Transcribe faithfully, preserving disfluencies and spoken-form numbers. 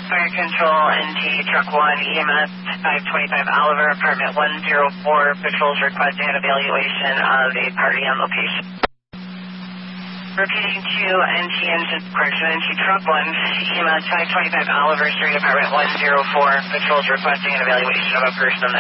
Fire Control, N T, Truck one, E M S, five twenty-five Oliver, Apartment one oh four, patrols requesting an evaluation of a party on location. Repeating to N T Engine, correction, N T Truck one, E M S five twenty-five Oliver Street, Apartment one oh four, patrols requesting an evaluation of a person